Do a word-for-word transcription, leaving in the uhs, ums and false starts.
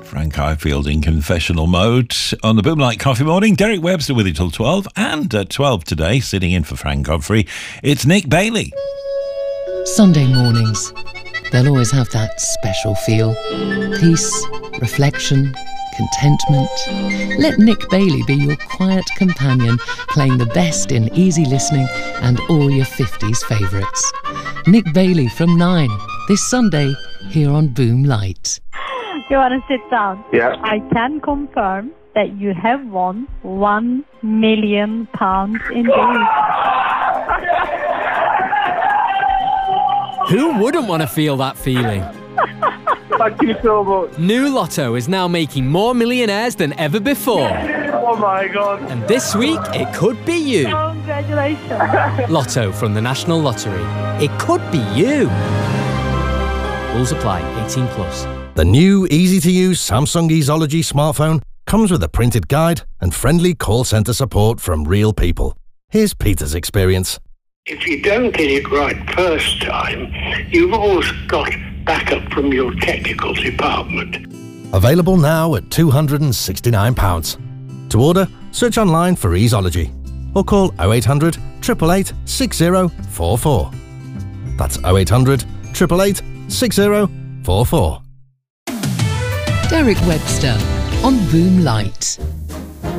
Frank Highfield in confessional mode on the Boomlight Coffee Morning. Derek Webster with you till twelve, and at twelve today, sitting in for Frank Godfrey, it's Nick Bailey. Sunday mornings, they'll always have that special feel. Peace, reflection, contentment. Let Nick Bailey be your quiet companion, playing the best in easy listening and all your fifties favourites. Nick Bailey from nine, this Sunday, here on Boomlight. You want to sit down? Yeah. I can confirm that you have won one million pounds indeed. Who wouldn't want to feel that feeling? Thank you so much. New Lotto is now making more millionaires than ever before. Oh my God. And this week, it could be you. Congratulations. Lotto from the National Lottery. It could be you. Rules apply. eighteen plus. The new, easy-to-use Samsung Easology smartphone comes with a printed guide and friendly call centre support from real people. Here's Peter's experience. If you don't get it right first time, you've always got backup from your technical department. Available now at two hundred and sixty-nine pounds. To order, search online for Easology or call oh eight hundred, eight eight eight, six oh four four. That's oh eight hundred, eight eight eight, six oh four four. Derek Webster on Boomlight.